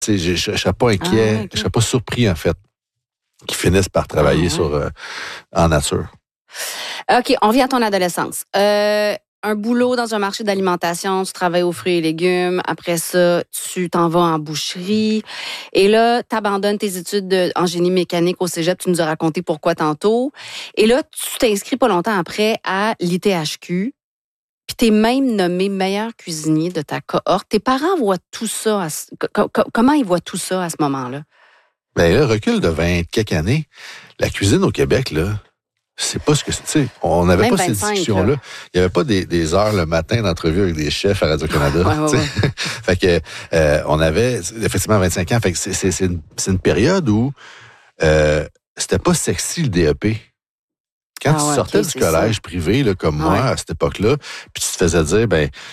Tu sais, je serais pas inquiet, Ah, okay. je serais pas surpris, en fait, qu'ils finissent par travailler en nature. OK, on vient à ton adolescence. Un boulot dans un marché d'alimentation, tu travailles aux fruits et légumes. Après ça, tu t'en vas en boucherie. Et là, tu abandonnes tes études en génie mécanique au cégep. Tu nous as raconté pourquoi tantôt. Et là, tu t'inscris pas longtemps après à l'ITHQ. Puis tu es même nommé meilleur cuisinier de ta cohorte. Tes parents voient tout ça. Comment ils voient tout ça à ce moment-là? Bien là, recul de 20 quelques années, la cuisine au Québec, là, c'est pas ce que c'est. Tu sais, on n'avait Même pas 25, ces discussions-là. Il n'y avait pas des heures le matin d'entrevue avec des chefs à Radio-Canada. Ouais. Fait que on avait effectivement 25 ans. Fait que c'est une période où c'était pas sexy le DEP. Quand tu sortais du collège privé, là, comme moi, à cette époque-là, puis tu te faisais dire,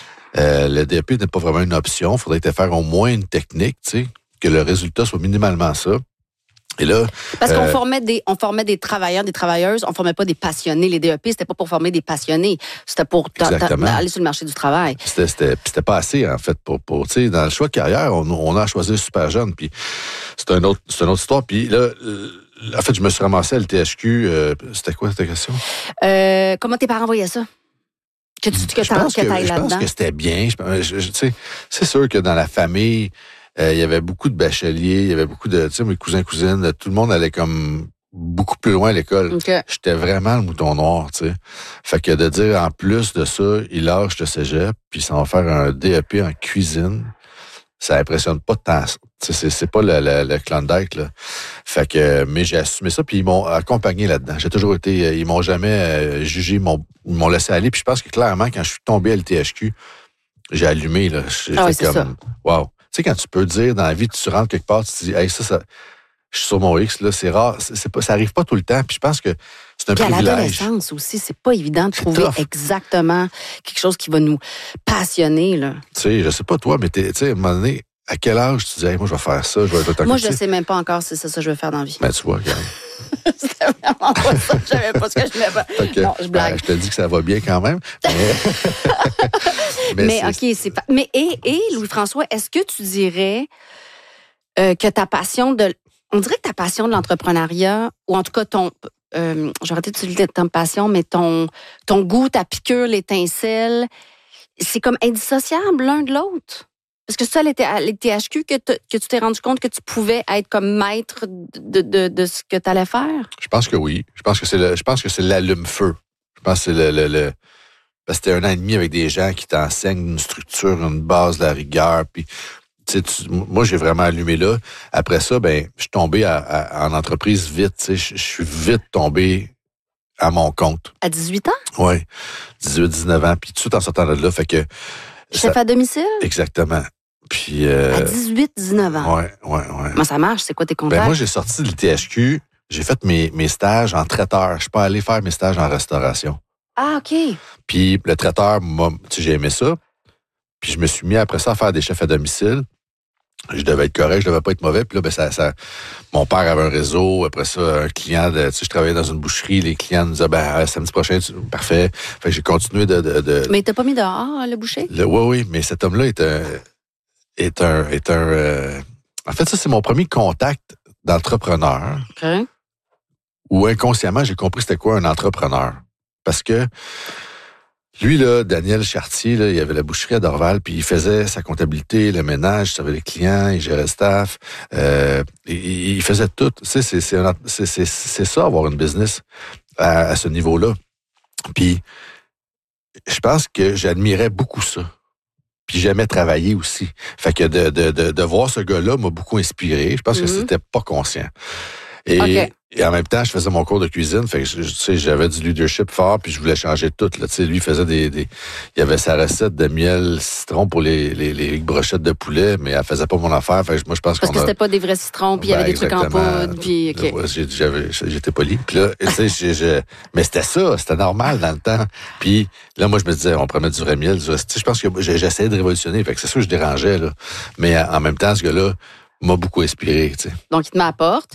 le DEP n'est pas vraiment une option. Il faudrait te faire au moins une technique, tu sais, que le résultat soit minimalement ça. Et là, parce qu'on formait des travailleurs, des travailleuses, on formait pas des passionnés. Les DEP, c'était pas pour former des passionnés, c'était pour aller sur le marché du travail. C'était pas assez, en fait, pour tu sais, dans le choix de carrière, on a choisi super jeune, puis c'est une autre histoire. Puis là, en fait, je me suis ramassé à l'THQ. C'était quoi ta question? Comment tes parents voyaient ça? Que t'ailles là-dedans? Je pense que c'était bien. Tu sais, c'est sûr que dans la famille, il y avait beaucoup de bacheliers, il y avait beaucoup de, tu sais, mes cousins, cousines, tout le monde allait comme beaucoup plus loin à l'école. Okay. J'étais vraiment le mouton noir, tu sais. Fait que de dire, en plus de ça, il lâche le cégep, puis ça va faire un DEP en cuisine, ça impressionne pas tant. C'est pas le Klondike, là. Fait que, mais j'ai assumé ça, puis ils m'ont accompagné là-dedans. J'ai toujours été, ils m'ont jamais jugé, ils m'ont laissé aller, puis je pense que clairement, quand je suis tombé à l'THQ, j'ai allumé, là. J'étais comme, wow. Tu sais, quand tu peux dire dans la vie, tu rentres quelque part, tu te dis, hey, ça, je suis sur mon X, là, c'est rare, ça arrive pas tout le temps, puis je pense que c'est un privilège. À l'adolescence aussi, c'est pas évident de trouver exactement quelque chose qui va nous passionner, là. Tu sais, je sais pas toi, mais tu sais, à un moment donné, à quel âge tu dis, hey, moi, je vais faire ça, je vais être moi, je sais même pas encore si c'est ça que je veux faire dans la vie. Ben, tu vois, regarde. C'était vraiment pas ça. Je savais pas ce que je voulais faire. Okay. Non, je blague. Je te dis que ça va bien quand même. Mais OK, c'est pas. Mais et Louis-François, est-ce que tu dirais que ta passion on dirait que ta passion de l'entrepreneuriat, ou en tout cas j'ai arrêté d'utiliser ta passion, mais ton goût, ta piqûre, l'étincelle, c'est comme indissociable l'un de l'autre? Est-ce que c'est ça, à l'THQ, que tu t'es rendu compte que tu pouvais être comme maître de ce que tu allais faire? Je pense que oui. Je pense que c'est l'allume-feu. Je pense que c'est parce que c'était 1 an et demi avec des gens qui t'enseignent une structure, une base, la rigueur. Puis, moi, j'ai vraiment allumé là. Après ça, je suis tombé en entreprise vite. Je suis vite tombé à mon compte. À 18 ans? Oui, 18, 19 ans. Puis tout en sortant de là, fait que... Chef à domicile? Exactement. Puis, à 18, 19 ans? Ouais. Comment ça marche? C'est quoi tes contacts? Moi, j'ai sorti de l'ITHQ. J'ai fait mes stages en traiteur. Je suis pas allé faire mes stages en restauration. Ah, OK. Puis le traiteur, j'ai aimé ça. Puis je me suis mis après ça à faire des chefs à domicile. Je devais être correct, je devais pas être mauvais. Puis là, mon père avait un réseau. Après ça, un client, je travaillais dans une boucherie. Les clients nous disaient, samedi prochain, parfait. Fait que j'ai continué de... Mais t'as pas mis dehors, le boucher? Oui, mais cet homme-là est un en fait, ça, c'est mon premier contact d'entrepreneur. OK. Où inconsciemment, j'ai compris c'était quoi un entrepreneur. Parce que lui, là, Daniel Chartier, là, il avait la boucherie à Dorval, puis il faisait sa comptabilité, le ménage, il servait les clients, il gérait le staff, il faisait tout. Tu sais, c'est ça, avoir une business à ce niveau-là. Puis, je pense que j'admirais beaucoup ça. Puis j'aimais travailler aussi. Fait que de voir ce gars-là m'a beaucoup inspiré. Je pense que c'était pas conscient. Et en même temps, je faisais mon cours de cuisine, fait que j'avais du leadership fort, puis je voulais changer tout. Là, lui, il faisait il avait sa recette de miel citron pour les brochettes de poulet, mais elle faisait pas mon affaire. Fait que moi, je pense parce que c'était pas des vrais citrons, puis il y avait des trucs en poudre, puis OK. Ouais, j'étais poli. Puis là, mais c'était ça, c'était normal dans le temps. Puis là, moi, je me disais, on pourrait mettre du vrai miel. Je pense que j'essayais de révolutionner, fait que c'est sûr que je dérangeais, là. Mais en même temps, ce gars-là m'a beaucoup inspiré, tu sais. Donc, il te met à la porte.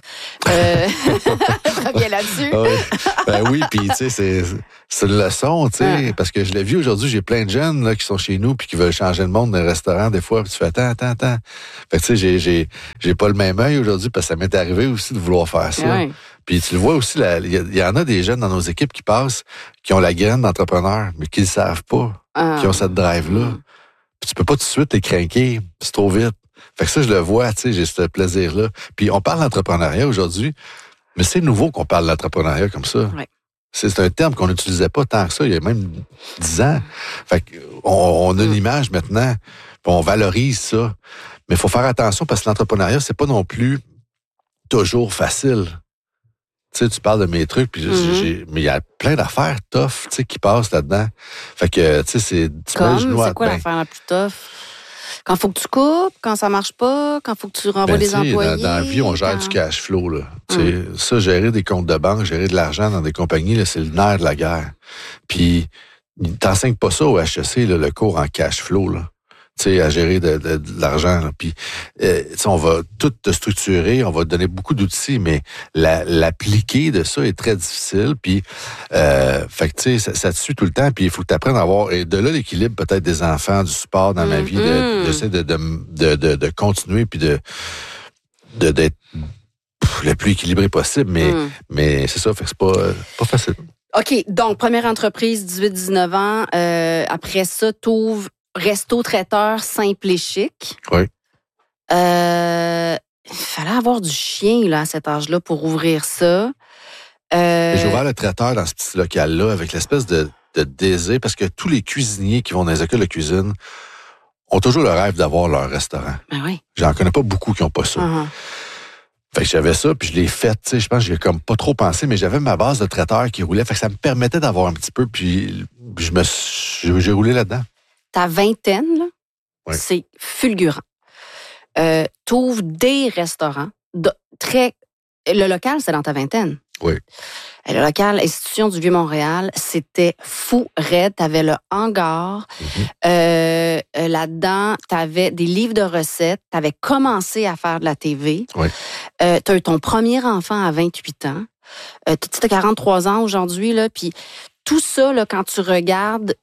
Reviens là-dessus. Oui, puis tu sais, c'est une leçon, tu sais, parce que je l'ai vu aujourd'hui, j'ai plein de jeunes là, qui sont chez nous puis qui veulent changer le monde dans les restaurants des fois, puis tu fais attends. Fait que tu sais, j'ai pas le même œil aujourd'hui parce que ça m'est arrivé aussi de vouloir faire ça. Ouais. Puis tu le vois aussi, il y en a des jeunes dans nos équipes qui passent, qui ont la graine d'entrepreneur, mais qui le savent pas, qui ont cette drive-là. Puis tu peux pas tout de suite les craquer, c'est trop vite. Fait que ça, je le vois, tu sais, j'ai ce plaisir-là. Puis on parle d'entrepreneuriat aujourd'hui, mais c'est nouveau qu'on parle d'entrepreneuriat comme ça. Ouais. C'est un terme qu'on n'utilisait pas tant que ça, il y a même 10 ans. Fait qu'on a une image maintenant, puis on valorise ça. Mais il faut faire attention parce que l'entrepreneuriat, c'est pas non plus toujours facile. Tu sais, tu parles de mes trucs, puis mais il y a plein d'affaires tough, tu sais, qui passent là-dedans. Fait que, tu sais, tu mets le genou à c'est quoi l'affaire la plus tough? Quand faut que tu coupes, quand ça marche pas, quand faut que tu renvoies des employés. Dans la vie, on gère du cash flow, là. Ça, gérer des comptes de banque, gérer de l'argent dans des compagnies, là, c'est le nerf de la guerre. Puis, t'enseignes pas ça au HEC, là, le cours en cash flow, là. Tu sais, à gérer de l'argent. Là. Puis, on va tout te structurer, on va te donner beaucoup d'outils, mais l'appliquer de ça est très difficile. Puis, fait que tu sais, ça te suit tout le temps. Puis, il faut que tu apprennes à avoir, et de là l'équilibre peut-être des enfants, du support dans ma vie, d'essayer de continuer puis d'être le plus équilibré possible. Mais c'est ça, fait que c'est pas facile. OK, donc première entreprise, 18-19 ans. Après ça, t'ouvres resto-traiteur simple et chic. Oui. Il fallait avoir du chien là, à cet âge-là pour ouvrir ça. J'ai ouvert le traiteur dans ce petit local-là avec l'espèce de désir, parce que tous les cuisiniers qui vont dans les écoles de cuisine ont toujours le rêve d'avoir leur restaurant. Ben oui. J'en connais pas beaucoup qui n'ont pas ça. Fait que j'avais ça, puis je l'ai fait, tu sais, je pense que j'ai comme pas trop pensé, mais j'avais ma base de traiteur qui roulait, fait que ça me permettait d'avoir un petit peu, puis j'ai roulé là-dedans. Ta vingtaine, là, oui. C'est fulgurant. T'ouvres des restaurants. Le local, c'est dans ta vingtaine. Oui. Le local, Institution du Vieux-Montréal, c'était fou raide. T'avais le hangar. Là-dedans, t'avais des livres de recettes. T'avais commencé à faire de la TV. Oui. T'as eu ton premier enfant à 28 ans. T'as 43 ans aujourd'hui, là. Puis tout ça, là, quand tu regardes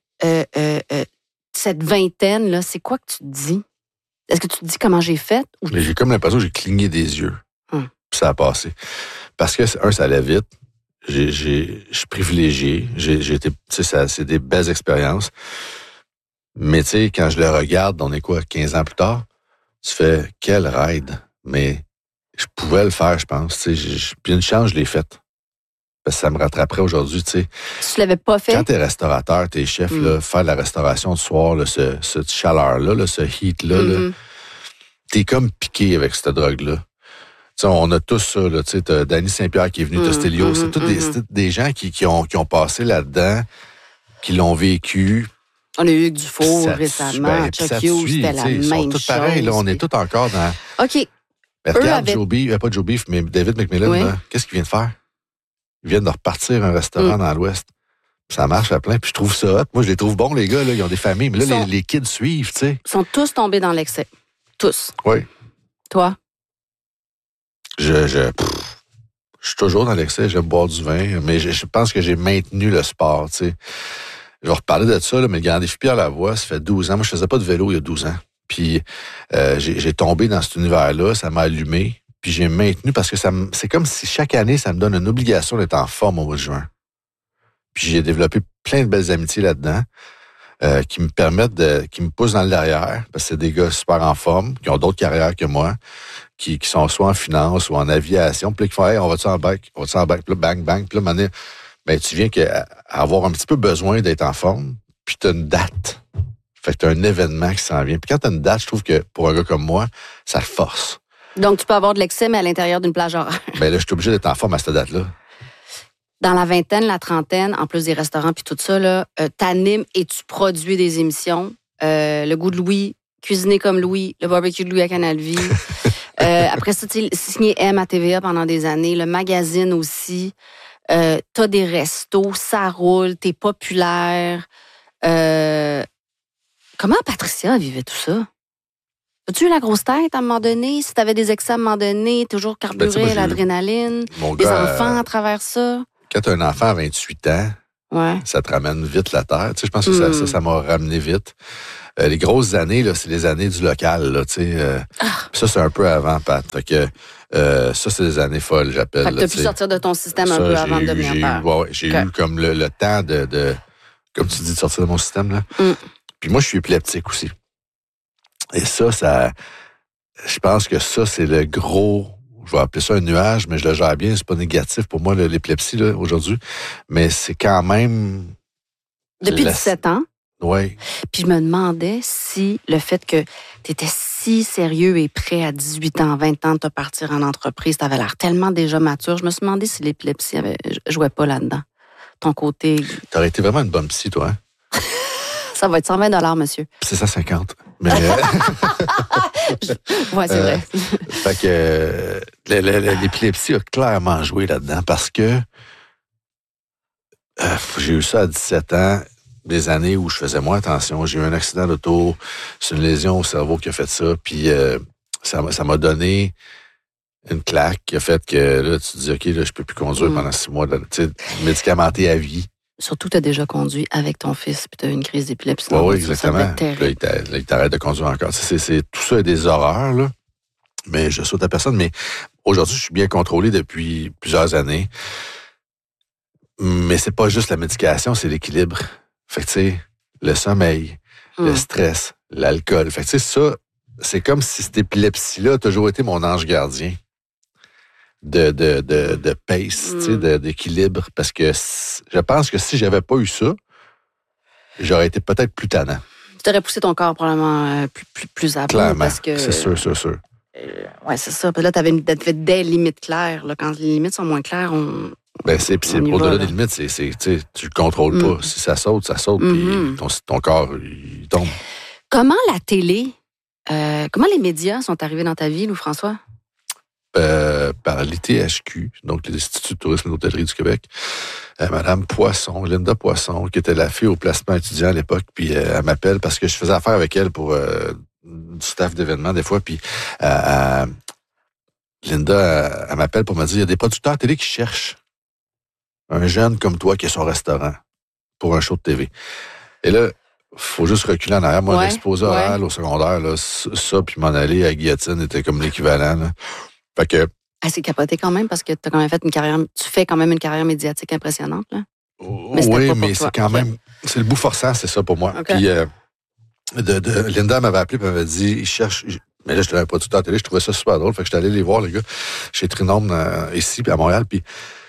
cette vingtaine, là, c'est quoi que tu te dis? Est-ce que tu te dis comment j'ai fait? Mais j'ai comme l'impression que j'ai cligné des yeux. Puis ça a passé. Parce que, ça allait vite. Je suis privilégié. J'ai été, tu sais, c'est des belles expériences. Mais tu sais, quand je le regarde, on est quoi, 15 ans plus tard? Tu fais, quel ride. Mais je pouvais le faire, je pense. Tu sais, puis une chance, je l'ai faite. Parce que ça me rattraperait aujourd'hui, tu sais. Tu l'avais pas fait? Quand t'es restaurateur, t'es chef, là, faire de la restauration du soir, là, cette chaleur-là, là, ce heat-là, là, t'es comme piqué avec cette drogue-là. Tu sais, on a tous ça, là, tu sais, t'as Danny Saint-Pierre qui est venu, t'as Stélio, c'est tous des gens qui ont passé là-dedans, qui l'ont vécu. On a eu du Dufour récemment, Chuck Hughes, c'était la même chose. Ils sont tous pareils, là, on est tous encore dans... OK. Mais regarde, pas Joe Beef, mais David McMillan, là, qu'est-ce qu'il vient de faire? Ils viennent de repartir un restaurant dans l'Ouest. Ça marche à plein, puis je trouve ça hot. Moi, je les trouve bons, les gars, là, ils ont des familles, mais là, les kids suivent, tu sais. Ils sont tous tombés dans l'excès. Tous. Oui. Toi? Je suis toujours dans l'excès, j'aime boire du vin, mais je pense que j'ai maintenu le sport, tu sais. Je vais reparler de ça, là, mais le Grand Défi Pierre Lavoie, ça fait 12 ans. Moi, je faisais pas de vélo il y a 12 ans. Puis, j'ai tombé dans cet univers-là, ça m'a allumé. Puis j'ai maintenu parce que c'est comme si chaque année, ça me donne une obligation d'être en forme au mois de juin. Puis j'ai développé plein de belles amitiés là-dedans qui me permettent qui me poussent dans le derrière, parce que c'est des gars super en forme, qui ont d'autres carrières que moi, qui sont soit en finance ou en aviation, puis là, qui font « Hey, on va-tu en bac? On va-tu en bac? » Puis là, bang, bang. Puis là, ben, tu viens avoir un petit peu besoin d'être en forme, puis tu as une date. Fait que tu as un événement qui s'en vient. Puis quand tu as une date, je trouve que pour un gars comme moi, ça le force. Donc, tu peux avoir de l'excès, mais à l'intérieur d'une plage horaire. Ben là, je suis obligé d'être en forme à cette date-là. Dans la vingtaine, la trentaine, en plus des restaurants puis tout ça, là, t'animes et tu produis des émissions. Le goût de Louis, Cuisiner comme Louis, le barbecue de Louis à Canal Vie. Après ça, tu sais, signé M à TVA pendant des années, le magazine aussi. T'as des restos, ça roule, t'es populaire. Comment Patricia vivait tout ça? As-tu eu la grosse tête à un moment donné? Si tu avais des excès à un moment donné, toujours carburé, l'adrénaline, des enfants à travers ça? Quand tu as un enfant à 28 ans, ça te ramène vite la terre. Tu sais, je pense que ça m'a ramené vite. Les grosses années, là, c'est les années du local. Là, tu sais, ça, c'est un peu avant, Pat. Fait que, ça, c'est des années folles, j'appelle. Fait que tu as pu sortir de ton système un peu avant de devenir père. J'ai eu comme le temps de, comme tu dis, de sortir de mon système. Là. Puis moi, je suis épileptique aussi. Et ça, je pense que ça, c'est le gros... Je vais appeler ça un nuage, mais je le gère bien. C'est pas négatif pour moi, l'épilepsie, là, aujourd'hui. Mais c'est quand même... Depuis 17 ans? Oui. Puis je me demandais si le fait que tu étais si sérieux et prêt à 18 ans, 20 ans de te partir en entreprise, tu avais l'air tellement déjà mature. Je me suis demandé si l'épilepsie jouait pas là-dedans. Ton côté... Tu aurais été vraiment une bonne psy, toi, hein? Ça va être 120 $, monsieur. C'est ça, 50. Mais... ouais, c'est vrai. Fait que l'épilepsie a clairement joué là-dedans parce que j'ai eu ça à 17 ans, des années où je faisais moins attention. J'ai eu un accident d'auto, c'est une lésion au cerveau qui a fait ça, puis ça m'a donné une claque qui a fait que là, tu te dis, OK, là, je peux plus conduire pendant 6 mois, tu sais, médicamenté à vie. Surtout, tu as déjà conduit avec ton fils, puis tu as eu une crise d'épilepsie. Oui, exactement. Là, il t'arrête de conduire encore. Tout ça est des horreurs, là. Mais je saute à personne. Mais aujourd'hui, je suis bien contrôlé depuis plusieurs années. Mais c'est pas juste la médication, c'est l'équilibre. Fait que, tu sais, le sommeil, le stress, l'alcool. Fait que, tu sais, ça, c'est comme si cette épilepsie-là a toujours été mon ange gardien. De pace, tu sais, d'équilibre. Parce que je pense que si j'avais pas eu ça, j'aurais été peut-être plus tannant. Tu aurais poussé ton corps probablement plus à bout. Clairement, parce que, c'est sûr. Oui, c'est ça. Puis là, tu avais des limites claires. Là. Quand les limites sont moins claires, c'est au-delà des limites, tu le contrôles pas. Si ça saute, puis ton corps, il tombe. Comment la télé, comment les médias sont arrivés dans ta vie, Loup-François? Par l'ITHQ, donc l'Institut de tourisme et d'hôtellerie du Québec. Madame Poisson, Linda Poisson, qui était la fille au placement étudiant à l'époque, puis elle m'appelle parce que je faisais affaire avec elle pour du staff d'événements des fois, puis Linda, elle m'appelle pour me dire, il y a des producteurs télé qui cherchent un jeune comme toi qui a son restaurant pour un show de TV. Et là, faut juste reculer en arrière. Moi, l'exposé oral au secondaire, là, ça puis m'en aller à Guillotine était comme l'équivalent, là. Fait que... c'est capoté quand même parce que t'as quand même fait une carrière... Tu fais quand même une carrière médiatique impressionnante, là. Oui, mais c'est quand même... C'est le bout forçant, c'est ça pour moi. Okay. Puis Linda m'avait appelé et m'avait dit, il cherche... Mais là, je n'avais pas tout à télé, je trouvais ça super drôle. Fait que j'étais allé les voir, les gars, chez Trinôme, ici, puis à Montréal. Puis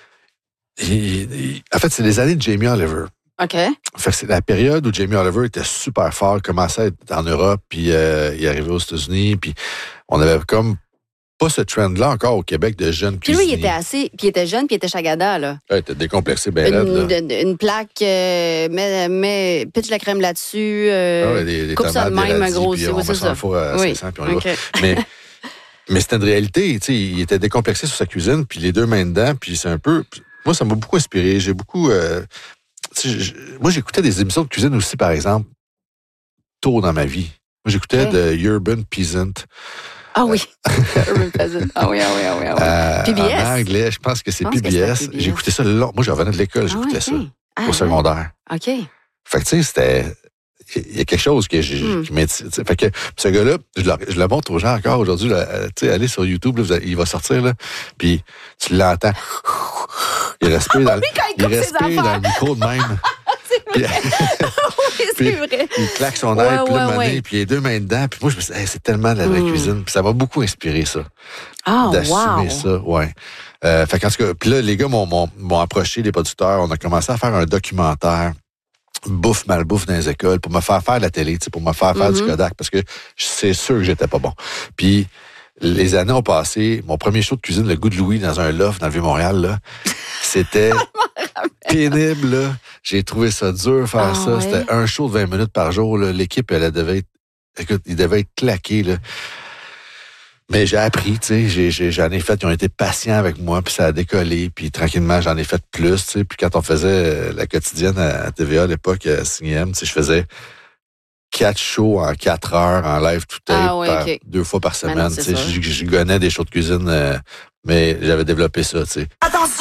en fait, c'est les années de Jamie Oliver. OK. Fait que c'est la période où Jamie Oliver était super fort, commençait à être en Europe, puis il est arrivé aux États-Unis, puis on avait comme pas ce trend-là encore au Québec de jeunes cuisiniers. Puis lui, il était jeune, puis il était chagada, là. Ouais, il était décomplexé, ben raide, là. Une plaque, pitch la crème là-dessus, des coupe ça de même, un gros... Puis on met ça en four à 500, puis on y va. Mais c'était une réalité, tu sais, il était décomplexé sur sa cuisine, puis les deux mains dedans, puis c'est un peu... Moi, ça m'a beaucoup inspiré. J'ai beaucoup... moi, j'écoutais des émissions de cuisine aussi, par exemple, tôt dans ma vie. Moi, j'écoutais de Urban Peasant. Ah oui. Urban Peasant. Ah oui. PBS. En anglais, je pense que c'est PBS. J'écoutais ça long. Moi, je revenais de l'école, j'écoutais ça. Au secondaire. OK. Fait que, tu sais, c'était... Il y a quelque chose qui m'intéresse. Fait que ce gars-là, je le montre aux gens encore aujourd'hui. Tu sais, allez sur YouTube, là, il va sortir, là, puis tu l'entends. Il respire dans le micro de même. C'est vrai. Oui, c'est vrai. Il claque son air, puis les deux mains dedans. Puis moi, je me suis dit, c'est tellement de la vraie cuisine. Puis ça m'a beaucoup inspiré, ça. D'assumer ça, ouais. Fait qu'en tout cas, puis là, les gars m'ont approché, les producteurs. On a commencé à faire un documentaire malbouffe dans les écoles pour me faire faire la télé, pour me faire faire du Kodak, parce que c'est sûr que j'étais pas bon. Puis les années ont passé. Mon premier show de cuisine, Le Goût de Louis, dans un loft dans le Vieux-Montréal, là, c'était pénible, là. J'ai trouvé ça dur faire ça. Ouais. C'était un show de 20 minutes par jour, là. L'équipe, il devait être claqué, là. Mais j'ai appris, tu sais, j'en ai fait, ils ont été patients avec moi, puis ça a décollé, puis tranquillement, j'en ai fait plus, tu sais. Puis quand on faisait la quotidienne à TVA à l'époque, à 6e, tu sais, je faisais 4 shows en 4 heures en live tout tape OK. 2 fois par Mais non, semaine. c'est ça. Je gonnais des shows de cuisine, mais j'avais développé ça. T'sais. Attention!